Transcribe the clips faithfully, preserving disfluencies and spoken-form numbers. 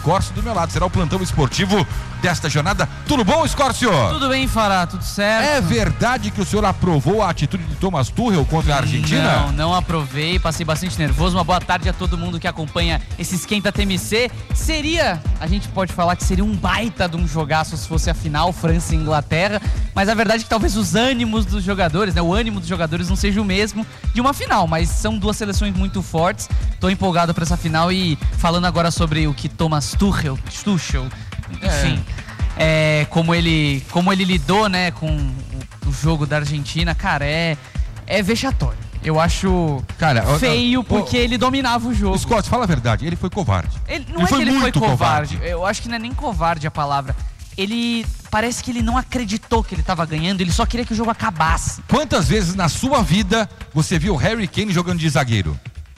Escórcio do meu lado. Será o plantão esportivo desta jornada. Tudo bom, Escórcio? Tudo bem, Fará, tudo certo. É verdade que o senhor aprovou a atitude de Thomas Tuchel contra a Argentina? Não, não aprovei, passei bastante nervoso. Uma boa tarde a todo mundo que acompanha esse Esquenta T M C. Seria, a gente pode falar que seria um baita de um jogaço se fosse a final, França e Inglaterra, mas a verdade é que talvez os ânimos dos jogadores, né, o ânimo dos jogadores não seja o mesmo de uma final, mas são duas seleções muito fortes. Tô empolgado para essa final e falando agora sobre o que Thomas Tuchel, Tuchel, enfim, é. É, como ele, como ele lidou, né, com o, o jogo da Argentina, cara, é, é vexatório. Eu acho cara, feio o, porque o, ele dominava o jogo. Scott, fala a verdade, ele foi covarde. Ele, não ele é foi que ele muito foi covarde. covarde. Eu acho que não é nem covarde a palavra. Ele parece que ele não acreditou que ele estava ganhando, ele só queria que o jogo acabasse. Quantas vezes na sua vida você viu Harry Kane jogando de zagueiro?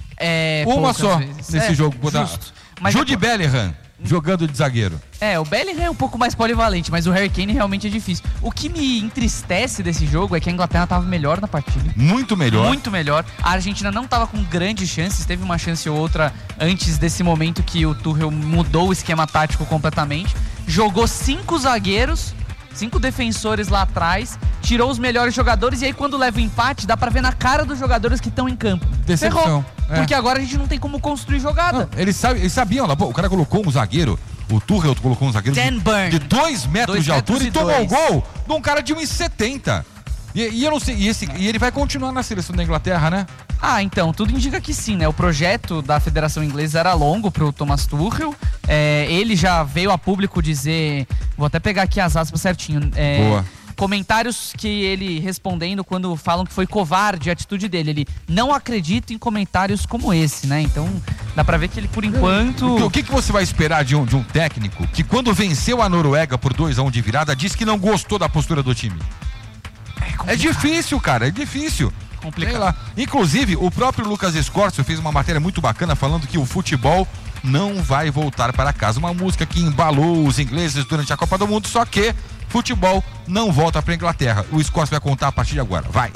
É, uma só vezes. nesse é, jogo. Justo. Mas Jude é... Bellingham jogando de zagueiro. É, o Bellingham é um pouco mais polivalente, mas o Harry Kane realmente é difícil. O que me entristece desse jogo é que a Inglaterra estava melhor na partida. Muito melhor. Muito melhor. A Argentina não estava com grandes chances, teve uma chance ou outra antes desse momento que o Tuchel mudou o esquema tático completamente. Jogou cinco zagueiros, cinco defensores lá atrás, tirou os melhores jogadores e aí quando leva o empate dá pra ver na cara dos jogadores que estão em campo. Decepção. Ferrou, é. Porque agora a gente não tem como construir jogada. Não, eles, sabe, eles sabiam lá, pô, o cara colocou um zagueiro, o Tuchel colocou um zagueiro Dan de, Burn. de dois metros Dois de altura metros e e tomou o dois. gol de um cara de um e setenta. E, e eu não sei, e, esse, e ele vai continuar na seleção da Inglaterra, né? Ah, então, tudo indica que sim, né? O projeto da Federação Inglesa era longo pro Thomas Tuchel. É, ele já veio a público dizer... Vou até pegar aqui as aspas certinho. É, Boa. Comentários que ele respondendo quando falam que foi covarde a atitude dele. Ele não acredita em comentários como esse, né? Então, dá pra ver que ele, por enquanto... O que, que você vai esperar de um, de um técnico que, quando venceu a Noruega por dois a um de virada, disse que não gostou da postura do time? É, é difícil, cara, é difícil. Complicado. Sei lá. Inclusive, o próprio Lucas Escórcio fez uma matéria muito bacana falando que o futebol não vai voltar para casa. Uma música que embalou os ingleses durante a Copa do Mundo, só que futebol não volta para a Inglaterra. O Escórcio vai contar a partir de agora. Vai.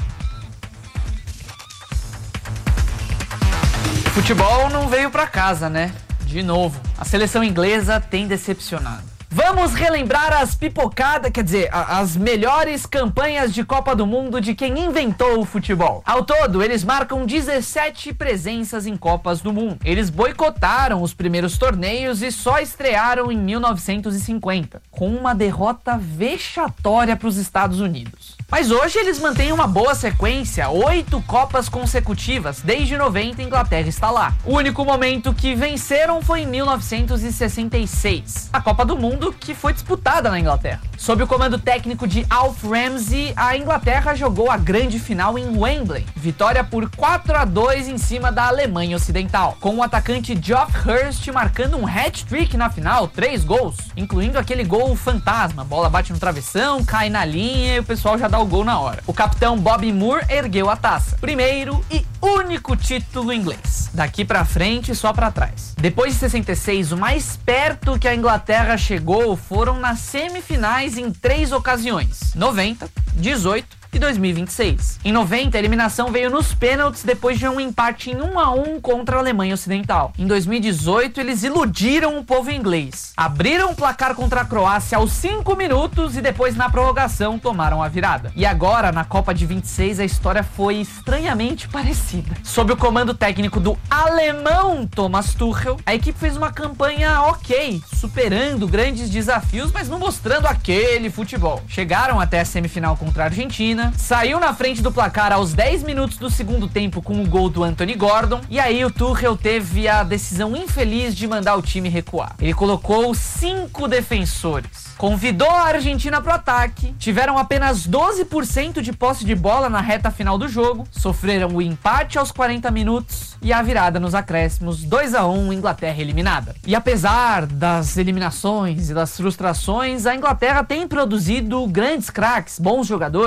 Futebol não veio pra casa, né? De novo. A seleção inglesa tem decepcionado. Vamos relembrar as pipocadas, quer dizer, a, as melhores campanhas de Copa do Mundo de quem inventou o futebol. Ao todo, eles marcam dezessete presenças em Copas do Mundo. Eles boicotaram os primeiros torneios e só estrearam em mil novecentos e cinquenta, com uma derrota vexatória para os Estados Unidos. Mas hoje eles mantêm uma boa sequência, oito Copas consecutivas, desde noventa a Inglaterra está lá. O único momento que venceram foi em mil novecentos e sessenta e seis, a Copa do Mundo que foi disputada na Inglaterra. Sob o comando técnico de Alf Ramsey, a Inglaterra jogou a grande final em Wembley. Vitória por quatro a dois em cima da Alemanha Ocidental, com o atacante Geoff Hurst marcando um hat-trick na final, três gols, incluindo aquele gol fantasma. A bola bate no travessão, cai na linha e o pessoal já dá o gol na hora. O capitão Bobby Moore ergueu a taça. Primeiro e único título inglês. Daqui pra frente, só pra trás. Depois de sessenta e seis, o mais perto que a Inglaterra chegou foram nas semifinais em três ocasiões: noventa, dezoito e dois mil e vinte e seis. Em noventa, a eliminação veio nos pênaltis depois de um empate em um a um contra a Alemanha Ocidental. Em dois mil e dezoito, eles iludiram o povo inglês. Abriram o placar contra a Croácia aos cinco minutos e depois, na prorrogação, tomaram a virada. E agora, na Copa de vinte e seis, a história foi estranhamente parecida. Sob o comando técnico do alemão Thomas Tuchel, a equipe fez uma campanha ok, superando grandes desafios, mas não mostrando aquele futebol. Chegaram até a semifinal contra a Argentina, saiu na frente do placar aos dez minutos do segundo tempo com o gol do Anthony Gordon, e aí o Tuchel teve a decisão infeliz de mandar o time recuar. Ele colocou cinco defensores, convidou a Argentina para o ataque, tiveram apenas doze por cento de posse de bola na reta final do jogo, sofreram o empate aos quarenta minutos e a virada nos acréscimos, dois a um, Inglaterra eliminada. E apesar das eliminações e das frustrações, a Inglaterra tem produzido grandes craques, bons jogadores.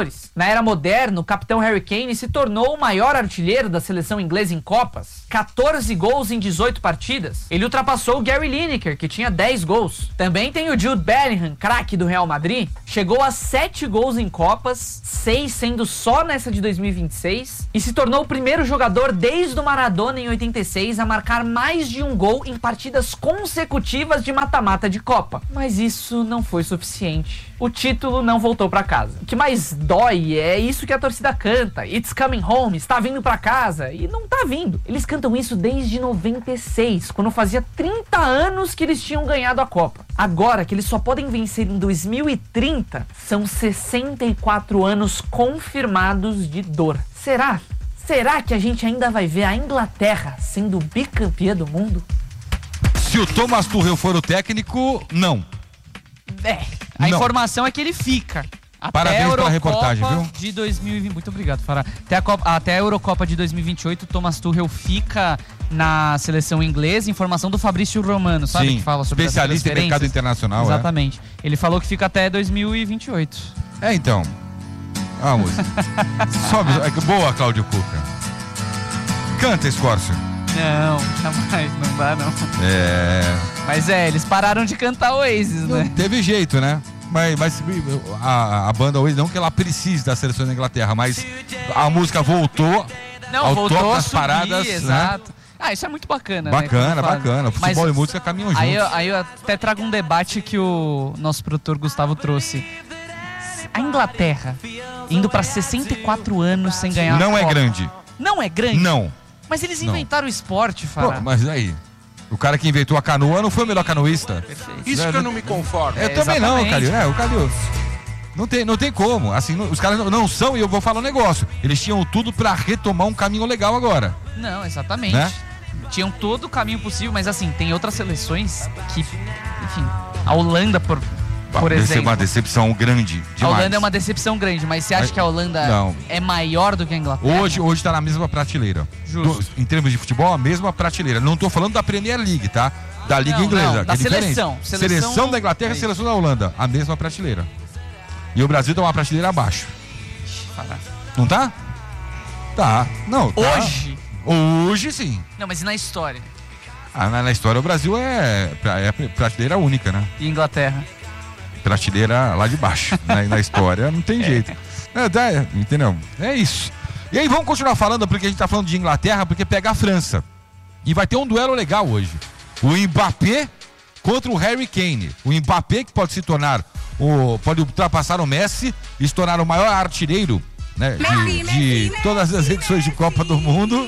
Na era moderna, o capitão Harry Kane se tornou o maior artilheiro da seleção inglesa em Copas. quatorze gols em dezoito partidas. Ele ultrapassou o Gary Lineker, que tinha dez gols. Também tem o Jude Bellingham, craque do Real Madrid. Chegou a sete gols em Copas, seis sendo só nessa de dois mil e vinte e seis. E se tornou o primeiro jogador desde o Maradona em oitenta e seis a marcar mais de um gol em partidas consecutivas de mata-mata de Copa. Mas isso não foi suficiente. O título não voltou pra casa. O que mais dói é isso que a torcida canta. It's coming home, está vindo pra casa. E não tá vindo. Eles cantam isso desde noventa e seis, quando fazia trinta anos que eles tinham ganhado a Copa. Agora que eles só podem vencer em dois mil e trinta, são sessenta e quatro anos confirmados de dor. Será? Será que a gente ainda vai ver a Inglaterra sendo bicampeã do mundo? Se o Thomas Tuchel for o técnico, não. É, a Não. informação é que ele fica. Até Parabéns a Eurocopa pela reportagem, viu? de dois mil e vinte. Muito obrigado, Fará. Até a, Copa, até a Eurocopa de dois mil e vinte e oito, o Thomas Tuchel fica na seleção inglesa. Informação do Fabrício Romano, sabe? Sim, Que fala sobre especialista em mercado internacional. Exatamente. É. Ele falou que fica até dois mil e vinte e oito. É, então. Vamos. Sobe. Boa, Cláudio Cuca. Canta, Escórcio. Não, jamais, não dá não. É. Mas é, eles pararam de cantar Oasis, Não né? teve jeito, né? Mas, mas a, a banda Oasis, não que ela precise da seleção da Inglaterra, mas a música voltou Não, ao voltou topo a das subir, paradas, exato. Né? Ah, isso é muito bacana, Bacana, né? bacana. Futebol Mas e música caminham juntos. Aí eu, aí eu até trago um debate que o nosso produtor Gustavo trouxe. A Inglaterra indo pra sessenta e quatro anos sem ganhar Não a é Copa. grande. Não é grande? Não. Mas eles Não. inventaram o esporte, Fará. Pô, mas aí, o cara que inventou a canoa não foi o melhor canoísta? Isso que eu não me conformo. Eu É, também não, exatamente. Calil. É, o Calil. Não tem, não tem como. Assim, não- os caras não, não são, e eu vou falar um negócio. Eles tinham tudo pra retomar um caminho legal agora. Não, exatamente. Né? Tinham todo o caminho possível, mas assim, tem outras seleções que, enfim, a Holanda, por, por Deve ser exemplo. uma decepção grande A demais. Holanda é uma decepção grande, mas você acha Mas- que a Holanda não. é maior do que a Inglaterra? Hoje, hoje tá na mesma prateleira. Justo. Do- em termos de futebol, a mesma prateleira. Não tô falando da Premier League, tá? Da Liga Não, Inglesa. não, que da é diferente. seleção. Seleção, Seleção- da Inglaterra é e isso. seleção da Holanda. A mesma prateleira. E o Brasil tá uma prateleira abaixo. Fará. Não tá? Tá. Não, tá. Hoje? Hoje sim. Não, mas e na história? Ah, na, na história o Brasil é, é prateleira única, né? E Inglaterra? Prateleira lá de baixo. na, na história não tem jeito. É, dá, é, entendeu? É isso. E aí vamos continuar falando, porque a gente tá falando de Inglaterra, porque pega a França. E vai ter um duelo legal hoje. O Mbappé contra o Harry Kane. O Mbappé que pode se tornar, o, pode ultrapassar o Messi e se tornar o maior artilheiro, né, de, de todas as edições de Copa do Mundo.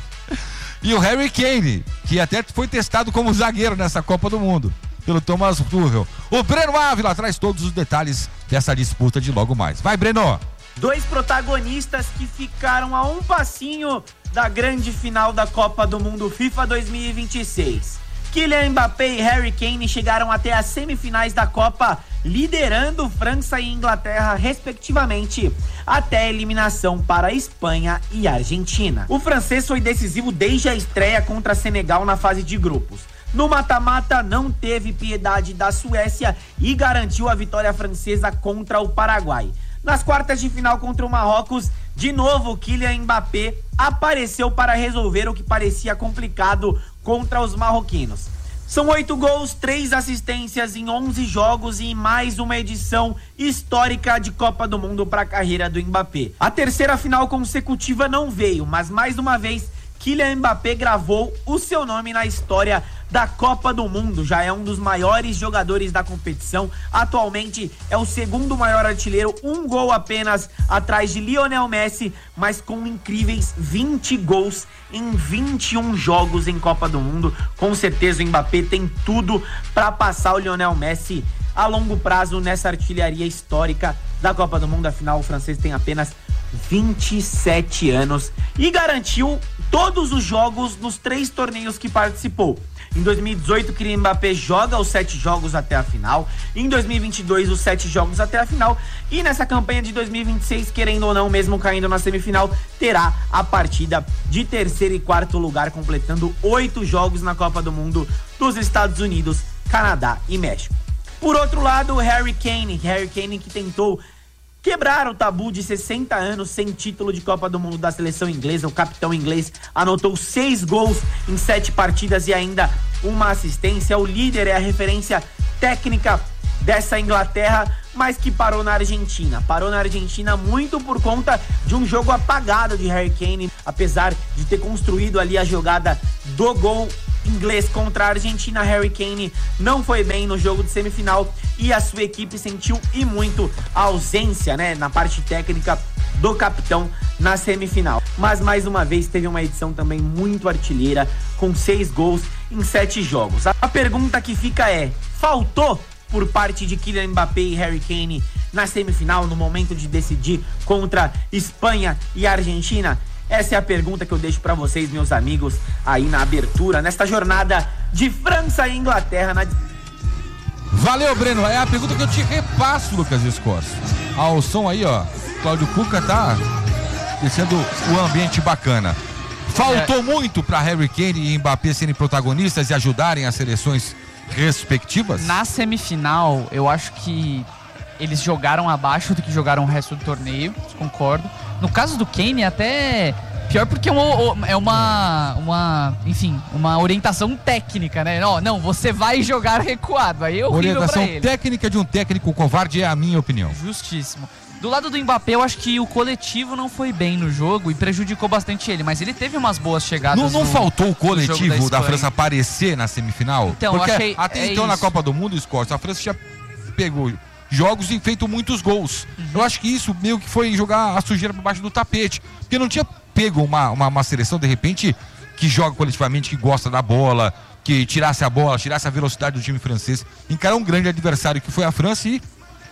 E o Harry Kane, que até foi testado como zagueiro nessa Copa do Mundo, pelo Thomas Tuchel. O Breno Ávila traz todos os detalhes dessa disputa de logo mais. Vai, Breno! Dois protagonistas que ficaram a um passinho da grande final da Copa do Mundo FIFA dois mil e vinte e seis. Kylian Mbappé e Harry Kane chegaram até as semifinais da Copa, liderando França e Inglaterra, respectivamente, até a eliminação para a Espanha e a Argentina. O francês foi decisivo desde a estreia contra Senegal na fase de grupos. No mata-mata, não teve piedade da Suécia e garantiu a vitória francesa contra o Paraguai. Nas quartas de final contra o Marrocos, de novo Kylian Mbappé apareceu para resolver o que parecia complicado contra os marroquinos. São oito gols, três assistências em onze jogos e mais uma edição histórica de Copa do Mundo para a carreira do Mbappé. A terceira final consecutiva não veio, mas mais uma vez Kylian Mbappé gravou o seu nome na história da Copa do Mundo. Já é um dos maiores jogadores da competição. Atualmente é o segundo maior artilheiro, um gol apenas atrás de Lionel Messi, mas com incríveis vinte gols em vinte e um jogos em Copa do Mundo. Com certeza o Mbappé tem tudo para passar o Lionel Messi a longo prazo nessa artilharia histórica da Copa do Mundo. Afinal, o francês tem apenas vinte e sete anos e garantiu todos os jogos nos três torneios que participou. Em dois mil e dezoito, Kylian Mbappé joga os sete jogos até a final. Em dois mil e vinte e dois, os sete jogos até a final. E nessa campanha de dois mil e vinte e seis, querendo ou não, mesmo caindo na semifinal, terá a partida de terceiro e quarto lugar, completando oito jogos na Copa do Mundo dos Estados Unidos, Canadá e México. Por outro lado, Harry Kane. Harry Kane que tentou quebraram o tabu de sessenta anos sem título de Copa do Mundo da seleção inglesa. O capitão inglês anotou seis gols em sete partidas e ainda uma assistência. O líder é a referência técnica dessa Inglaterra, mas que parou na Argentina. Parou na Argentina muito por conta de um jogo apagado de Harry Kane, apesar de ter construído ali a jogada do gol inglês contra a Argentina. Harry Kane não foi bem no jogo de semifinal e a sua equipe sentiu e muito a ausência, né, na parte técnica do capitão na semifinal. Mas mais uma vez teve uma edição também muito artilheira, com seis gols em sete jogos. A pergunta que fica é: faltou por parte de Kylian Mbappé e Harry Kane na semifinal, no momento de decidir contra Espanha e Argentina? Essa é a pergunta que eu deixo pra vocês, meus amigos, aí na abertura, nesta jornada de França e Inglaterra. Na... Valeu, Breno. É a pergunta que eu te repasso, Lucas Escorço. Ao som aí, ó, Cláudio Cuca tá deixando o ambiente bacana. Faltou é. muito pra Harry Kane e Mbappé serem protagonistas e ajudarem as seleções respectivas? Na semifinal, eu acho que eles jogaram abaixo do que jogaram o resto do torneio, concordo. No caso do Kane, até pior, porque é uma, é uma, uma enfim, uma orientação técnica, né? Não, não, você vai jogar recuado, aí é horrível pra ele. Orientação técnica de um técnico covarde é a minha opinião. Justíssimo. Do lado do Mbappé, eu acho que o coletivo não foi bem no jogo e prejudicou bastante ele, mas ele teve umas boas chegadas. Não, não no, faltou o coletivo da, da França aparecer na semifinal? Então, porque achei, até é então isso. na Copa do Mundo, Escorço, a França já pegou jogos e feito muitos gols. Uhum. Eu acho que isso meio que foi jogar a sujeira por baixo do tapete, porque não tinha pego uma, uma, uma seleção, de repente, que joga coletivamente, que gosta da bola, que tirasse a bola, tirasse a velocidade do time francês, encarar um grande adversário que foi a França e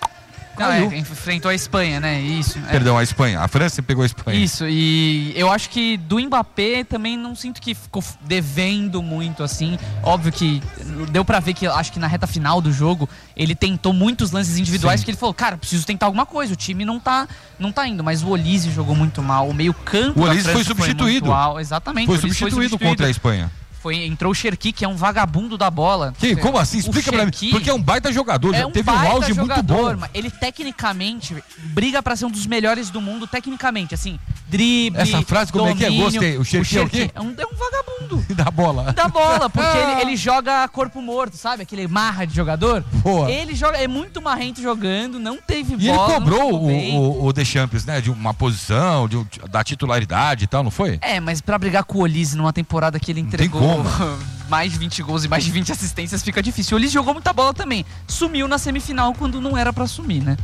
Não, é, enfrentou a Espanha, né? Isso. Perdão, é. a Espanha. A França pegou a Espanha. Isso, e eu acho que do Mbappé também não sinto que ficou devendo muito, assim. Óbvio que deu pra ver que, acho que na reta final do jogo, ele tentou muitos lances individuais, Sim. que ele falou, cara, preciso tentar alguma coisa, o time não tá, não tá indo. Mas o Olise jogou muito mal, o meio campo O da Olise França foi substituído. Foi muito mal. Exatamente. Foi o Olise substituído, foi substituído contra a Espanha. Foi, entrou o Cherki, que é um vagabundo da bola. Que, como assim? Explica pra mim. Porque é um baita jogador, é já um teve um auge muito bom. Mas ele tecnicamente briga pra ser um dos melhores do mundo, tecnicamente, assim, drible, Essa frase como domínio, é que é? Gostei. O Cherki é o quê? É um, é um vagabundo. E da bola. Da bola, porque ele, ele joga corpo morto, sabe? Aquele marra de jogador. Boa. Ele joga, é muito marrento jogando, não teve E bola. ele cobrou não o, o, o Deschamps, né? De uma posição, de, da titularidade e tal, não foi? É, mas pra brigar com o Olise numa temporada que ele entregou mais de vinte gols e mais de vinte assistências, fica difícil. O Olise jogou muita bola também. Sumiu na semifinal quando não era pra sumir, né?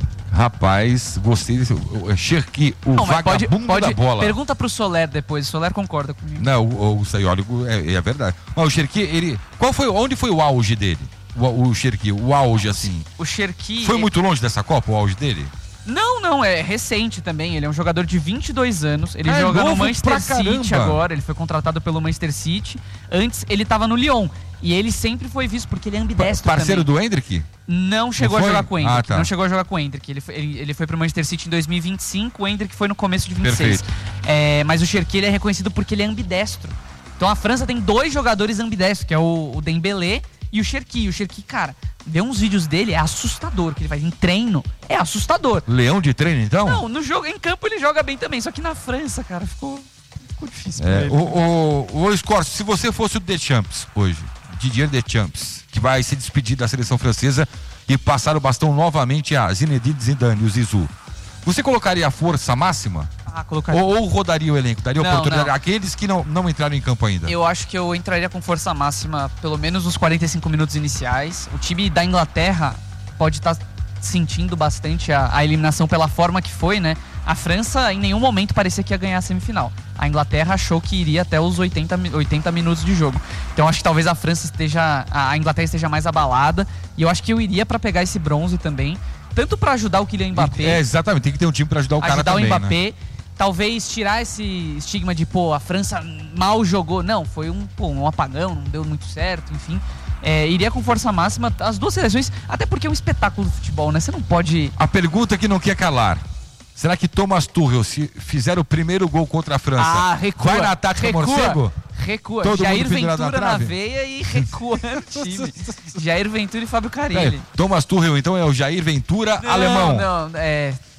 Rapaz, gostei desse. O Cherki, o não, vagabundo pode, pode, da bola. Pergunta pro Soler depois. O Soler concorda comigo. Não, o, o Saiólico é, é verdade. Mas o Cherki, ele. Qual foi, onde foi o auge dele? O, o Cherki, o auge, assim. O Cherki. Foi muito longe dessa Copa, o auge dele? Não, não, é recente também. Ele é um jogador de vinte e dois anos. Ele é joga no novo Manchester pra City caramba. agora. Ele foi contratado pelo Manchester City. Antes ele tava no Lyon. E ele sempre foi visto porque ele é ambidestro Pa parceiro também. do Hendrick? Não chegou Não a jogar com o Hendrick. Ah, tá. Não chegou a jogar com o Hendrick. Ele foi, ele, ele foi pro Manchester City em dois mil e vinte e cinco. O Hendrick foi no começo de vinte e seis. É, mas o Cherki, ele é reconhecido porque ele é ambidestro. Então a França tem dois jogadores ambidestros, que é o, o Dembélé e o Cherki. O Cherki, cara, vê uns vídeos dele, é assustador. Que ele faz em treino, é assustador. Leão de treino, então? Não, no jogo, em campo ele joga bem também. Só que na França, cara, ficou, ficou difícil pra É, ele. o, o, o Escorço, se você fosse o Deschamps hoje, Didier Deschamps, que vai se despedir da seleção francesa e passar o bastão novamente a Zinedine Zidane, o Zizou, você colocaria a força máxima? Ah, colocaria. Ou, ou rodaria o elenco? Daria Não, oportunidade não. àqueles que não, não entraram em campo ainda? Eu acho que eu entraria com força máxima pelo menos nos quarenta e cinco minutos iniciais. O time da Inglaterra pode estar sentindo bastante a, a eliminação pela forma que foi, né? A França em nenhum momento parecia que ia ganhar a semifinal. A Inglaterra achou que iria até os oitenta, oitenta minutos de jogo. Então acho que talvez a França esteja, a Inglaterra esteja mais abalada. E eu acho que eu iria pra pegar esse bronze também. Tanto pra ajudar o Kylian Mbappé. É, exatamente, tem que ter um time pra ajudar o cara ajudar também, o Mbappé. né? Talvez tirar esse estigma de, pô, a França mal jogou. Não, foi um, pô, um apagão, não deu muito certo, enfim. É, iria com força máxima as duas seleções, até porque é um espetáculo de futebol, né? Você não pode... A pergunta que não quer calar. Será que Thomas Tuchel, se fizer o primeiro gol contra a França, ah, recua, vai na tática recua, morcego? Recua. Todo Jair mundo pendurado Ventura na na trave? veia e recua no time. Jair Ventura e Fábio É, Carille. Thomas Tuchel, então, é o Jair Ventura Não, alemão. Não, é...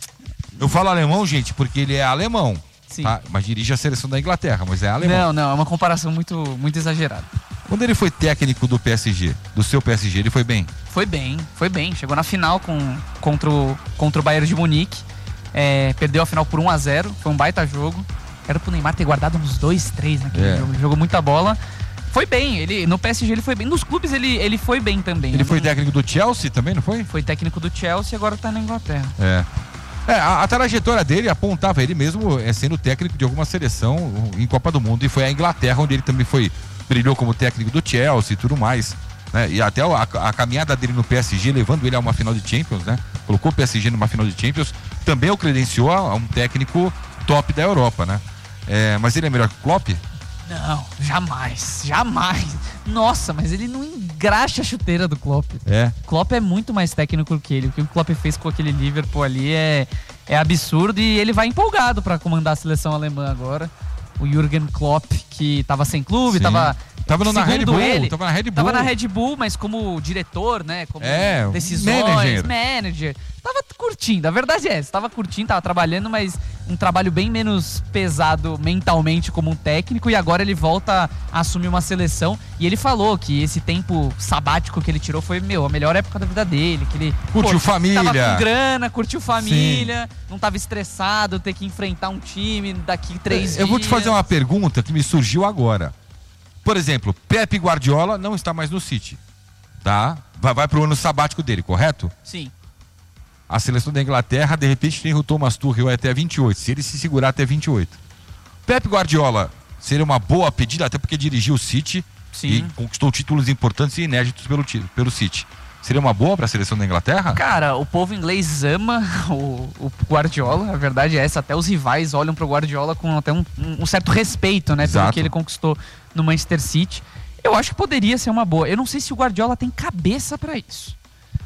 Eu falo alemão, gente, porque ele é alemão. Sim. Tá? Mas dirige a seleção da Inglaterra, mas é alemão. Não, não, é uma comparação muito, muito exagerada. Quando ele foi técnico do P S G, do seu P S G, ele foi bem? Foi bem, foi bem. Chegou na final com, contra, o, contra o Bayern de Munique. É, perdeu a final por um a zero. Foi um baita jogo. Era pro Neymar ter guardado uns dois, três naquele É. jogo. Ele jogou muita bola. Foi bem. Ele, no P S G ele foi bem. Nos clubes ele, ele foi bem também. Ele Eu foi não- técnico do Chelsea também, não foi? Foi técnico do Chelsea e agora tá na Inglaterra. É. É, a, a trajetória dele apontava ele mesmo é, sendo técnico de alguma seleção em Copa do Mundo. E foi a Inglaterra, onde ele também foi, brilhou como técnico do Chelsea e tudo mais. Né? E até a, a caminhada dele no P S G, levando ele a uma final de Champions, né? Colocou o P S G numa final de Champions, também o credenciou a um técnico top da Europa, né? É, mas ele é melhor que o Klopp? Não, jamais, jamais. Nossa, mas ele não engraxa a chuteira do Klopp. É. O Klopp é muito mais técnico que ele. O que o Klopp fez com aquele Liverpool ali é, é absurdo e ele vai empolgado pra comandar a seleção alemã agora. O Jürgen Klopp, que tava sem clube, Sim. tava... Tava no- na Red segundo Bull, ele, tava na Red Bull. Tava na Red Bull, mas como diretor, né? Como É, decisões, manager. manager. Tava curtindo, a verdade é essa. Tava curtindo, tava trabalhando, mas um trabalho bem menos pesado mentalmente como um técnico. E agora ele volta a assumir uma seleção. E ele falou que esse tempo sabático que ele tirou foi, meu, a melhor época da vida dele. Que ele Curtiu família. Tava com grana, curtiu família, não tava estressado, ter que enfrentar um time daqui três dias. Eu vou te fazer uma pergunta que me surgiu agora. Por exemplo, Pepe Guardiola não está mais no City, tá? Vai, vai pro ano sabático dele, correto? Sim. A seleção da Inglaterra, de repente, tem o Thomas Tuchel até vinte e oito, se ele se segurar até vinte e oito. Pepe Guardiola seria uma boa pedida, até porque dirigiu o City Sim. e conquistou títulos importantes e inéditos pelo, ti- pelo City. Seria uma boa para a seleção da Inglaterra? Cara, o povo inglês ama o, o Guardiola, a verdade é essa. Até os rivais olham pro Guardiola com até um, um certo respeito, né? Pelo Exato. que ele conquistou no Manchester City. Eu acho que poderia ser uma boa. Eu não sei se o Guardiola tem cabeça pra isso.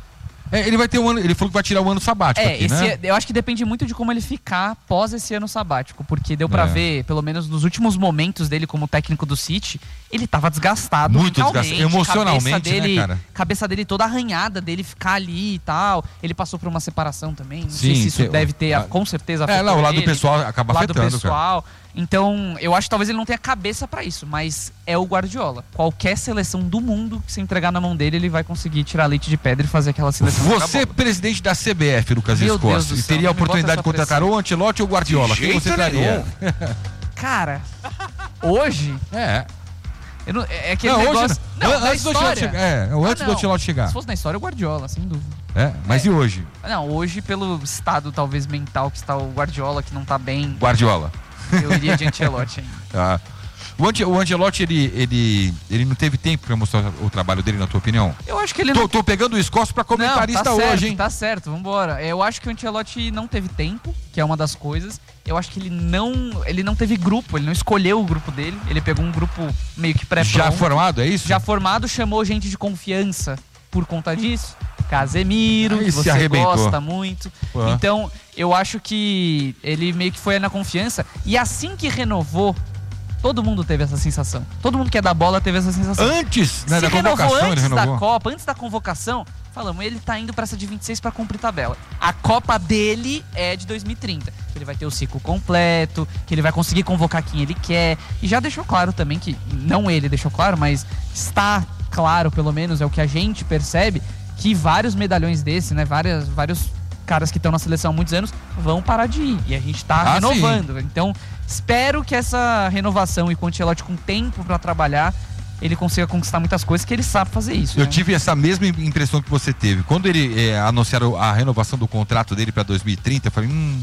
É, ele vai ter um ano, ele falou que vai tirar o ano sabático É, aqui, esse, né? eu acho que depende muito de como ele ficar após esse ano sabático, porque deu pra É. ver, pelo menos nos últimos momentos dele como técnico do City, ele tava desgastado Muito mentalmente, desgastado, emocionalmente, cabeça dele, né, cara? cabeça dele toda arranhada, dele ficar ali e tal. Ele passou por uma separação também, não Sim, sei se isso tem- deve ter, ah, com certeza É, afetou não, o lado ele, pessoal acaba o lado afetando, cara. pessoal. Então, eu acho que talvez ele não tenha cabeça pra isso, mas é o Guardiola. Qualquer seleção do mundo que se entregar na mão dele, ele vai conseguir tirar leite de pedra e fazer aquela seleção. jogar Você, bola. presidente da C B F, Lucas Meu Deus Escorça, do e céu, teria a não me bota oportunidade essa de contratar pressão. ou o Ancelotti ou o Guardiola, De quem você jeito traria? Cara, hoje É. eu não, é aquele Não, hoje negócio. não. Não, An- na antes do Ancelotti história. chegar. É, o Ah, antes do não. Ancelotti chegar. Se fosse na história, o Guardiola, sem dúvida. É, mas É. e hoje? Não, hoje, pelo estado talvez mental que está o Guardiola, que não tá bem, Guardiola. eu iria de Ancelotti ainda. Ah. O, Ante, o Ancelotti, ele, ele, ele não teve tempo pra mostrar o trabalho dele, na tua opinião? Eu acho que ele Tô, não. tô pegando o Escorça pra comentarista não, tá certo, hoje, hein? Tá certo, vambora. Eu acho que o Ancelotti não teve tempo, que é uma das coisas. Eu acho que ele não, ele não teve grupo, ele não escolheu o grupo dele. Ele pegou um grupo meio que pré-pronto. Já formado, é isso? Já formado, chamou gente de confiança por conta disso. Casemiro, Aí que se você arrebentou. gosta muito. Pô. Então, eu acho que ele meio que foi na confiança. E assim que renovou, todo mundo teve essa sensação. Todo mundo que é da bola teve essa sensação. Antes, né, Se da renovou convocação, ele antes da renovou. Copa, antes da convocação, falamos, ele tá indo pra essa de vinte e seis pra cumprir tabela. A Copa dele é de dois mil e trinta. Ele vai ter o ciclo completo, que ele vai conseguir convocar quem ele quer. E já deixou claro também que, não ele deixou claro, mas está claro, pelo menos, é o que a gente percebe, que vários medalhões desse, né, várias, vários caras que estão na seleção há muitos anos vão parar de ir. E a gente tá Ah, renovando. Então, espero que essa renovação e com o Ancelotti com tempo pra trabalhar, ele consiga conquistar muitas coisas, que ele sabe fazer isso. Eu né? tive essa mesma impressão que você teve. Quando ele é, anunciaram a renovação do contrato dele pra dois mil e trinta, eu falei, hum...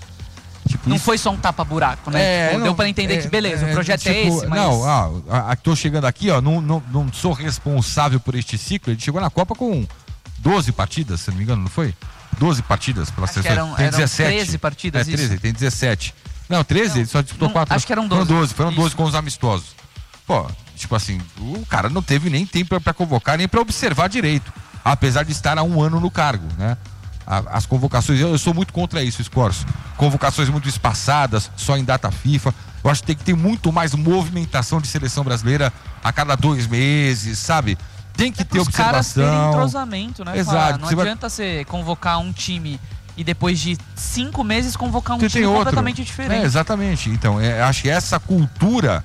Tipo, Não isso- foi só um tapa-buraco, né? Tipo, não, deu pra entender é, que beleza, é, o projeto é tipo, esse, mas... Não, ah, a, a, tô chegando aqui, ó, não, não, não sou responsável por este ciclo. Ele chegou na Copa com doze partidas, se não me engano, não foi? doze partidas pela Acho que seleção. eram- Tem eram dezessete. treze partidas, É, treze, isso? tem dezessete. Não, treze, Não, ele só disputou não, quatro. acho que eram Foram doze. doze, foram doze Isso. com os amistosos. Pô, tipo assim, o cara não teve nem tempo pra, pra convocar, nem pra observar direito. Apesar de estar há um ano no cargo, né? A- As convocações, eu, eu sou muito contra isso, Escorço. Convocações muito espaçadas, só em data FIFA. Eu acho que tem que ter muito mais movimentação de seleção brasileira a cada dois meses, sabe? Tem que ter Os caras terem observação. entrosamento, né? Exato, Fala, não você vai- adianta você convocar um time e depois de cinco meses convocar um Você time tem outro. completamente diferente. É, exatamente. Então, é, acho que essa cultura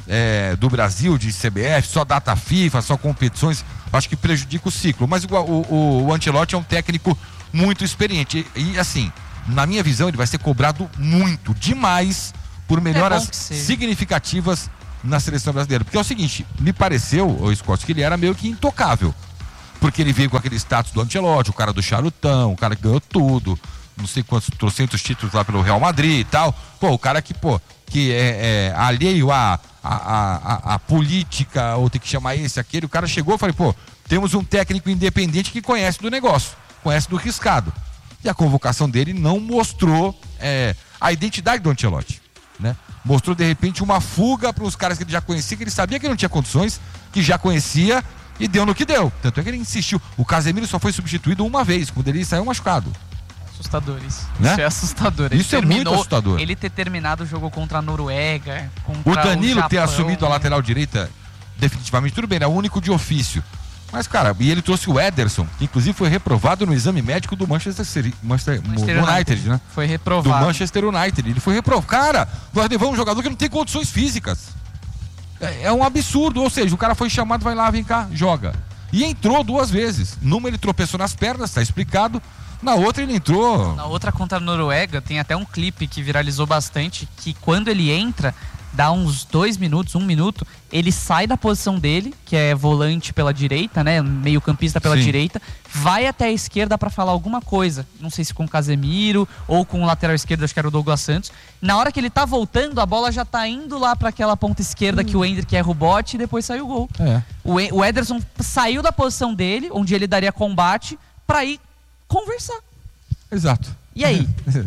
é, do Brasil, de C B F, só data FIFA, só competições, acho que prejudica o ciclo. Mas o, o, o Ancelotti é um técnico muito experiente. E, e assim, na minha visão, ele vai ser cobrado muito, demais, por melhoras É significativas na seleção brasileira. Porque é o seguinte, me pareceu, o Scott, que ele era meio que intocável. Porque ele veio com aquele status do Ancelotti, o cara do charutão, o cara que ganhou tudo, não sei quantos, trocentos títulos lá pelo Real Madrid e tal. Pô, o cara que, pô, que é, é alheio à a, a, a, a política, ou tem que chamar esse, aquele. O cara chegou e falou, pô, temos um técnico independente que conhece do negócio, conhece do riscado. E a convocação dele não mostrou é, a identidade do Ancelotti, né? Mostrou, de repente, uma fuga para os caras que ele já conhecia, que ele sabia que não tinha condições, que já conhecia, e deu no que deu. Tanto é que ele insistiu. O Casemiro só foi substituído uma vez, quando ele saiu machucado. Assustador isso. Né? Isso é assustador. Ele Isso é terminou, muito assustador. Ele ter terminado o jogo contra a Noruega, contra O Danilo o ter Japão, assumido a lateral direita, definitivamente, tudo bem, era o único de ofício. Mas, cara, e ele trouxe o Ederson, que inclusive foi reprovado no exame médico do Manchester City, Manchester, Manchester United, United, né? Foi Do reprovado. Manchester United. Ele foi reprovado. Cara, nós levamos um jogador que não tem condições físicas. É, é um absurdo. Ou seja, o cara foi chamado, vai lá, vem cá, joga. E entrou duas vezes. Numa ele tropeçou nas pernas, tá explicado. Na outra ele entrou. Na outra contra a Noruega, tem até um clipe que viralizou bastante, que quando ele entra, dá uns dois minutos, um minuto, ele sai da posição dele, que é volante pela direita, né, meio campista pela Sim. direita, vai até a esquerda pra falar alguma coisa, não sei se com o Casemiro ou com o lateral esquerdo, acho que era o Douglas Santos. Na hora que ele tá voltando, a bola já tá indo lá pra aquela ponta esquerda hum. que o Endrick erra o bote e depois sai o gol. É. O, e- o Ederson saiu da posição dele, onde ele daria combate, pra ir conversar. Exato. E aí?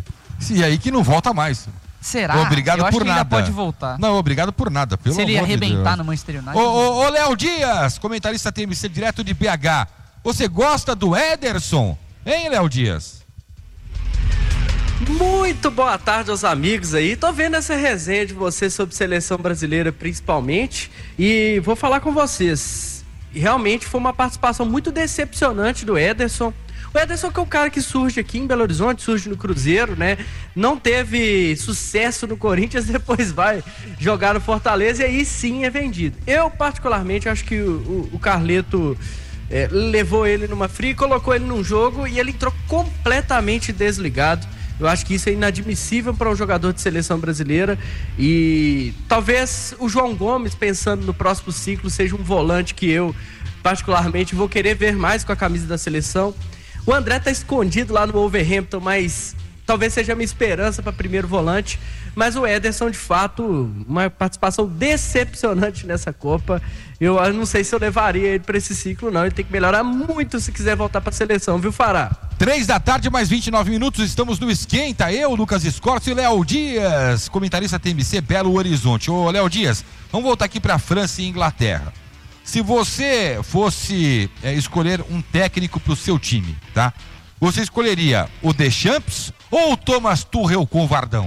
E aí que não volta mais. Será? Obrigado Eu acho por que ainda nada. pode voltar. Não, obrigado por nada. Pelo Se ele amor de arrebentar Deus. no Manchester United. Ô, ô, ô, Léo Dias, comentarista T M C direto de B H. Você gosta do Ederson? Hein, Léo Dias? Muito boa tarde aos amigos aí. Tô vendo essa resenha de vocês sobre seleção brasileira principalmente e vou falar com vocês. Realmente foi uma participação muito decepcionante do Ederson. O Ederson que é um cara que surge aqui em Belo Horizonte, surge no Cruzeiro, né? Não teve sucesso no Corinthians, depois vai jogar no Fortaleza e aí sim é vendido. Eu particularmente acho que o, o, o Carleto é, levou ele numa fria, colocou ele num jogo e ele entrou completamente desligado. Eu acho que isso é inadmissível para um jogador de seleção brasileira e talvez o João Gomes, pensando no próximo ciclo, seja um volante que eu particularmente vou querer ver mais com a camisa da seleção. O André tá escondido lá no Wolverhampton, mas talvez seja a minha esperança para primeiro volante. Mas o Ederson, de fato, uma participação decepcionante nessa Copa. Eu não sei se eu levaria ele para esse ciclo, não. Ele tem que melhorar muito se quiser voltar para a seleção, viu, Fará? Três da tarde, mais vinte e nove minutos, estamos no Esquenta. Eu, Lucas Escorcio e Léo Dias, comentarista T M C Belo Horizonte. Ô, Léo Dias, vamos voltar aqui para França e Inglaterra. Se você fosse é, escolher um técnico para o seu time, tá? Você escolheria o Deschamps ou o Thomas Tuchel com o Vardão?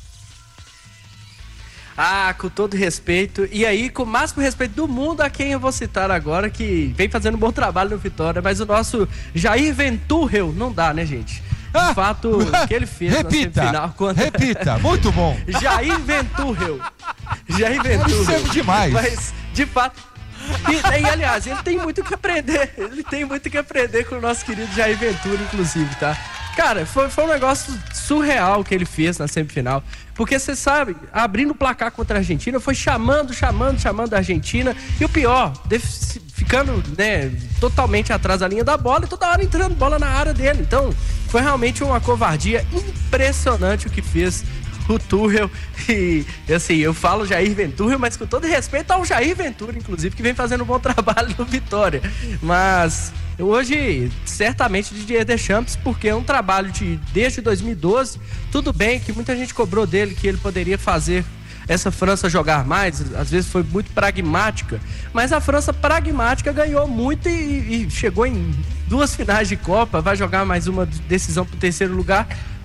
Ah, com todo respeito. E aí, com o máximo respeito do mundo a quem eu vou citar agora, que vem fazendo um bom trabalho no Vitória, mas o nosso Jair Venturel não dá, né, gente? De Ah, fato, o que ele fez repita, na semifinal contra... repita, muito bom. Jair Venturel. Jair Venturel. Isso é demais. Mas, de fato... E, e, aliás, ele tem muito que aprender. Ele tem muito que aprender com o nosso querido Jair Ventura, inclusive, tá? Cara, foi, foi um negócio surreal que ele fez na semifinal. Porque você sabe, abrindo o placar contra a Argentina, foi chamando, chamando, chamando a Argentina. E o pior, def- ficando, né, totalmente atrás da linha da bola e toda hora entrando bola na área dele. Então, foi realmente uma covardia impressionante o que fez o Tuchel. E assim, eu falo Jair Ventura, mas com todo respeito ao Jair Ventura, inclusive, que vem fazendo um bom trabalho no Vitória. Mas hoje, certamente Didier Deschamps, porque é um trabalho de desde dois mil e doze. Tudo bem que muita gente cobrou dele que ele poderia fazer essa França jogar mais, às vezes foi muito pragmática, mas a França pragmática ganhou muito e, e chegou em duas finais de Copa, vai jogar mais uma decisão para o terceiro lugar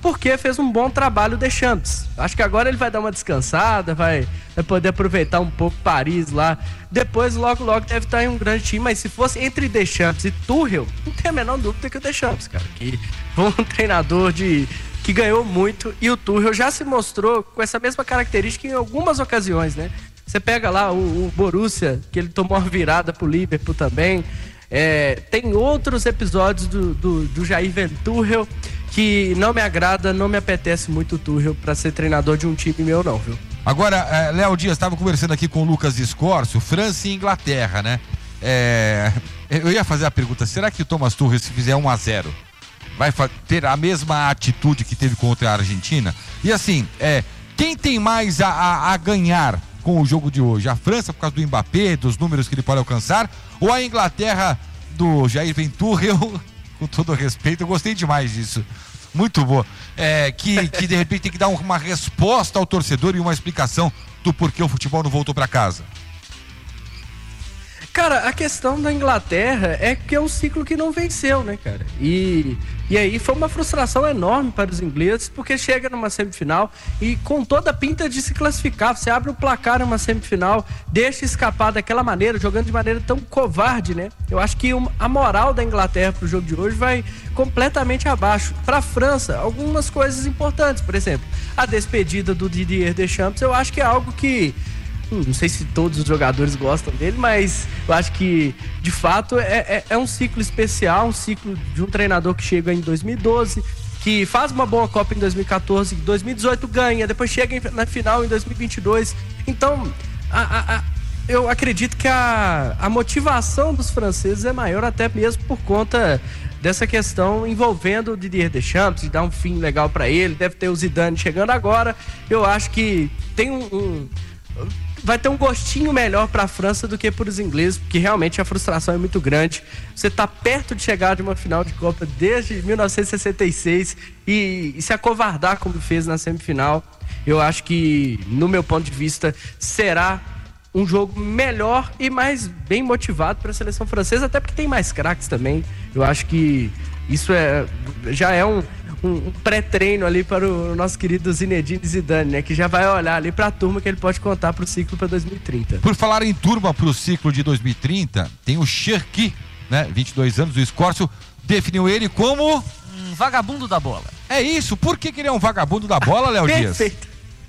porque fez um bom trabalho Deschamps. Acho que agora ele vai dar uma descansada, vai, vai poder aproveitar um pouco Paris lá. Depois, logo, logo, deve estar em um grande time. Mas se fosse entre Deschamps e Tuchel, não tem a menor dúvida que o Deschamps, cara. Que foi um treinador de, que ganhou muito. E o Tuchel já se mostrou com essa mesma característica em algumas ocasiões, né? Você pega lá o, o Borussia, que ele tomou uma virada pro Liverpool também. É, tem outros episódios do, do, do Jair Ventura que não me agrada, não me apetece muito o Tuchel para ser treinador de um time meu não, viu? Agora, é, Léo Dias, estava conversando aqui com o Lucas Escorcio, França e Inglaterra, né? É, eu ia fazer a pergunta, será que o Thomas Tuchel, se fizer um a zero, vai ter a mesma atitude que teve contra a Argentina? E assim, é, quem tem mais a, a, a ganhar com o jogo de hoje? A França por causa do Mbappé, dos números que ele pode alcançar, ou a Inglaterra do Jair Ventura? Eu, com todo respeito, eu gostei demais disso, muito boa, é, que, que de repente tem que dar uma resposta ao torcedor e uma explicação do porquê o futebol não voltou para casa. Cara, a questão da Inglaterra é que é um ciclo que não venceu, né, cara? E, e aí foi uma frustração enorme para os ingleses, porque chega numa semifinal e com toda a pinta de se classificar, você abre o placar numa semifinal, deixa escapar daquela maneira, jogando de maneira tão covarde, né? Eu acho que a moral da Inglaterra pro jogo de hoje vai completamente abaixo. Para a França, algumas coisas importantes, por exemplo, a despedida do Didier Deschamps, eu acho que é algo que... não sei se todos os jogadores gostam dele, mas eu acho que, de fato, é, é, é um ciclo especial, um ciclo de um treinador que chega em dois mil e doze, que faz uma boa Copa em dois mil e catorze, em dois mil e dezoito ganha, depois chega na final em dois mil e vinte e dois. Então, a, a, a, eu acredito que a, a motivação dos franceses é maior, até mesmo por conta dessa questão envolvendo o Didier Deschamps, de dar um fim legal para ele. Deve ter o Zidane chegando agora. Eu acho que tem um... um vai ter um gostinho melhor para a França do que para os ingleses, porque realmente a frustração é muito grande. Você tá perto de chegar de uma final de Copa desde mil novecentos e sessenta e seis e, e se acovardar como fez na semifinal, eu acho que, no meu ponto de vista, será um jogo melhor e mais bem motivado para a seleção francesa, até porque tem mais craques também. Eu acho que isso é, já é um um pré-treino ali para o nosso querido Zinedine Zidane, né? Que já vai olhar ali para a turma que ele pode contar para o ciclo para dois mil e trinta. Por falar em turma para o ciclo de dois mil e trinta, tem o Cherki, né? vinte e dois anos, o Escorcio definiu ele como... um vagabundo da bola. É isso, por que, que ele é um vagabundo da bola, Léo Dias? Perfeito.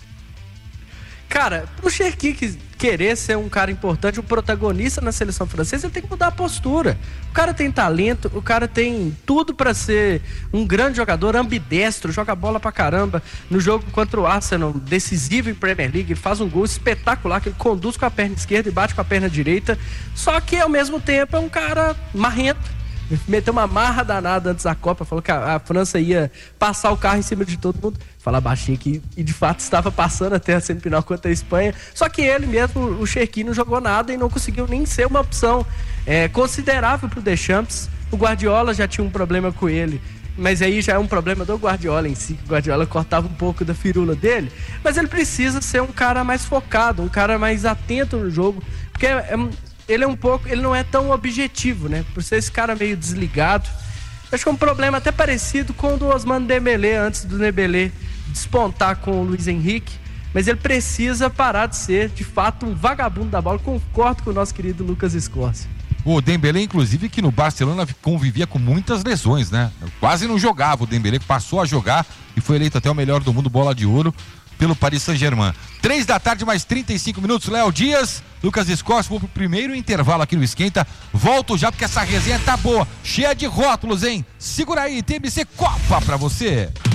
Cara, pro Cherki querer ser um cara importante, um protagonista na seleção francesa, ele tem que mudar a postura. O cara tem talento, o cara tem tudo pra ser um grande jogador, ambidestro, joga bola pra caramba. No jogo contra o Arsenal, decisivo em Premier League, ele faz um gol espetacular, que ele conduz com a perna esquerda e bate com a perna direita. Só que, ao mesmo tempo, é um cara marrento. Meteu uma marra danada antes da Copa, falou que a, a França ia passar o carro em cima de todo mundo. Fala baixinho aqui, e de fato estava passando até a semifinal contra a Espanha. Só que ele mesmo, o Cherki, não jogou nada e não conseguiu nem ser uma opção é, considerável para o Deschamps. O Guardiola já tinha um problema com ele, mas aí já é um problema do Guardiola em si, que o Guardiola cortava um pouco da firula dele. Mas ele precisa ser um cara mais focado, um cara mais atento no jogo, porque é, é ele é um pouco, ele não é tão objetivo, né? Por ser esse cara meio desligado. Acho que é um problema até parecido com o do Ousmane Dembélé, antes do Dembélé despontar com o Luiz Henrique. Mas ele precisa parar de ser, de fato, um vagabundo da bola. Concordo com o nosso querido Lucas Escorcio. O Dembélé, inclusive, que no Barcelona convivia com muitas lesões, né? Quase não jogava o Dembélé, passou a jogar e foi eleito até o melhor do mundo, bola de ouro, pelo Paris Saint-Germain. Três da tarde, mais trinta e cinco minutos. Léo Dias, Lucas Escorcio, vou pro primeiro intervalo aqui no Esquenta. Volto já porque essa resenha tá boa, cheia de rótulos, hein? Segura aí, T M C Copa pra você.